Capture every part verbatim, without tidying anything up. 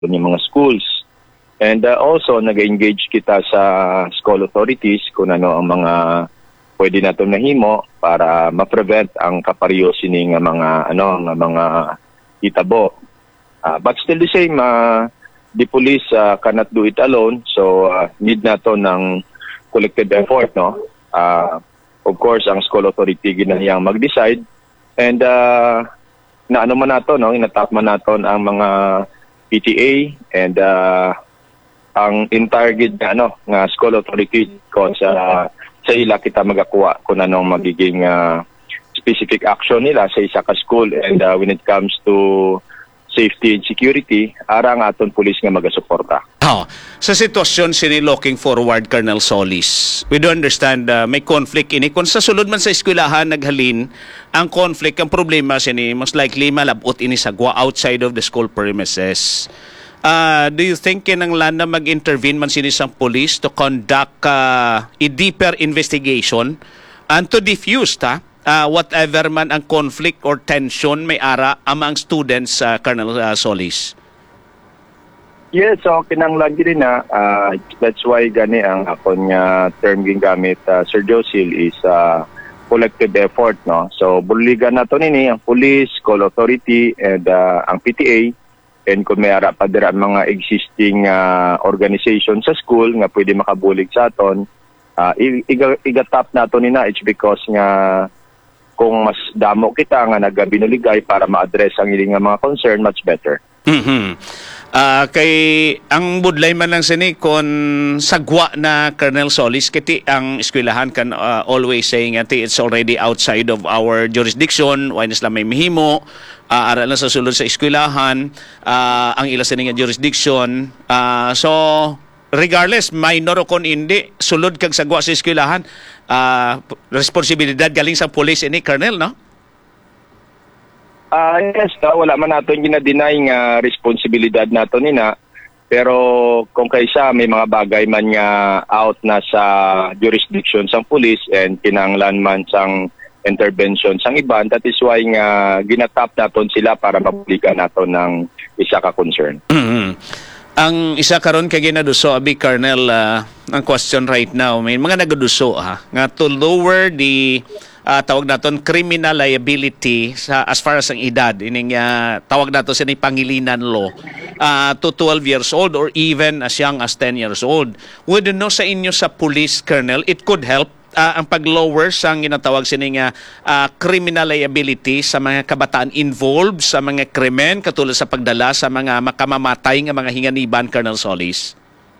yung mga schools. And uh, also, nag-engage kita sa school authorities kung ano ang mga pwede nato nahimo para ma-prevent ang kaparyo sining mga ano nga mga hitabo. Uh, but still the same, uh, the police uh, cannot do it alone, so uh, need nato ng collective effort, no? Uh, of course, ang school authority ginahiyang mag-decide, and uh, na ano man nato, no? Inatap man naton ang mga P T A and uh, ang in-target na ano nga school authority ko sa sa ila kita magakuha kung anong magiging uh, specific action nila sa isa ka school, and uh, when it comes to safety and security, ara nga aton pulis nga magasuporta. Oh, sa sitwasyon sini looking forward, Colonel Solis, we do understand uh, may conflict ini. Kung sa sulod man sa eskwelahan naghalin, ang conflict, ang problema sini, most likely malabot ini sagwa outside of the school premises. Uh, do you think kinanglan na mag-intervene man sini sa police to conduct uh, a deeper investigation and to diffuse ta? Uh, whatever man ang conflict or tension may ara among students, uh, Colonel uh, Solis? Yes, so kinanglan din na. Uh, that's why gani ang akong uh, term gingamit, uh, Sir Josil, is uh, collective effort, no? So buligan nato nini ang police, school authority, and uh, ang P T A, and kung may ara pa dira mga existing uh, organization sa school nga pwede makabulig sa aton, uh, igatap nato nina. It's because nga kung mas damo kita nga nagabinuligay para ma-address ang iling mga concern, much better. Mm-hmm. Uh, kay ang budlay man lang sini kon sagwa na Colonel Solis, kiti ang eskwelahan kan uh, always saying ati it's already outside of our jurisdiction, why na sila may mihimo, uh, aral na sa sulod sa eskwelahan, uh, ang ila sini nga jurisdiction. Uh, so regardless, minor o kon hindi, sulod kag sagwa sa eskwelahan, uh, responsibilidad galing sa police ini, Colonel, no? Uh, yes, no? Wala man nato ginadeny nga responsibilidad nato nina, pero kung kaysa may mga bagay man nga out na sa jurisdiction sang police and kinanglan man sang intervention sang iban, that is why nga ginatap naton sila para mabuligan naton ng isa ka concern. Mm-hmm. Ang isa karon kay ginaduso abi, Colonel, uh, ang question right now, may mga nagaduso ha nga to lower the uh, tawag naton criminal liability sa as far as ang edad, ining uh, tawag nato sa ni Pangilinan law, uh, to twelve years old or even as young as ten years old. Would you know sa inyo sa police, Colonel, it could help uh, ang pag-lower sa ginatawag sining uh, uh, criminal liability sa mga kabataan involved sa mga krimen katulad sa pagdala sa mga makamamatay nga mga hinganiban, Colonel Solis?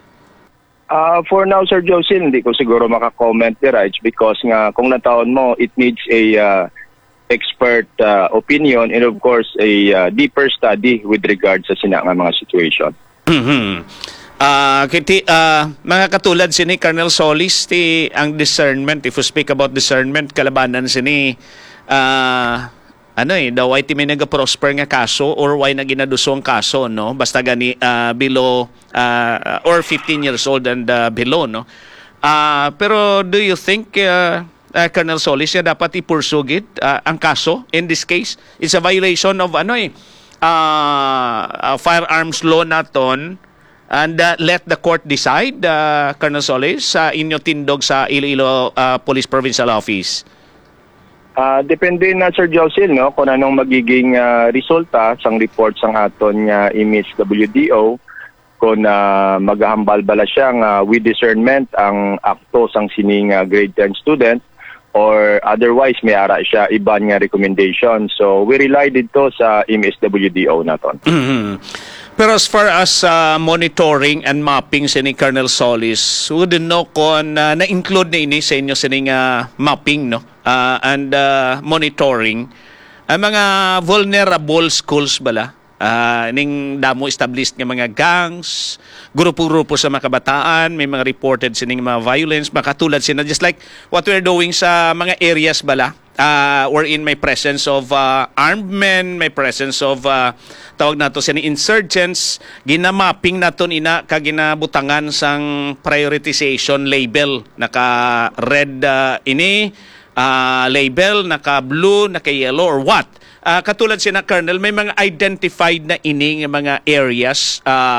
Uh, for now, Sir Josil, hindi ko siguro makakomment there, right? Because nga, kung nataon mo, it needs a uh, expert uh, opinion and of course, a uh, deeper study with regard sa sina nga mga situation. Mm-hmm. Uh, kiti, uh, mga katulad sini, Colonel Solis, ti, ang discernment, if we speak about discernment, kalabanan sini, uh, ano eh, daw ay ti may nag-prosper nga kaso or why na ginaduso ang kaso, no? Basta gani uh, below uh, or fifteen years old and uh, below, no? Uh, pero do you think, uh, uh, Colonel Solis, ya dapat ipursugit uh, ang kaso in this case? It's a violation of ano eh, uh, uh, firearms law naton, and uh, let the court decide, uh, Colonel Solis, sa inyo tindog sa Iloilo uh, Police Provincial Office. Uh, depende na, Sir Josil, no, kung anong magiging uh, resulta sang report sang aton nga uh, M S W D O, kung uh, maghahambal bala siya nga with discernment ang akto sang sining uh, grade ten student or otherwise may ara siya iban nga recommendation. So we rely dito sa M S W D O naton. Mm-hmm. Pero as far as uh, monitoring and mapping sa ni Colonel Solis, would you know kung uh, na-include na ini sa inyo sa uh, mapping, no? Uh, and uh, monitoring ang mga vulnerable schools bala, uh, ning damo established nga mga gangs, grupo-grupo sa mga kabataan, may mga reported sining mga violence, makatulad sina just like what we're doing sa mga areas bala, uh, wherein may presence of uh, armed men, may presence of uh, tawag nato sini insurgents, ginamapping naton ina ka ginabutangan sang prioritization label, naka red uh, ini ah, label, naka-blue, naka-yellow, or what? Ah, katulad sina Colonel, may mga identified na ining mga areas ah,